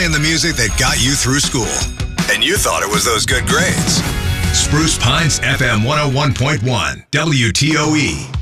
playing the music that got you through school. And you thought it was those good grades. Spruce Pines FM 101.1 WTOE.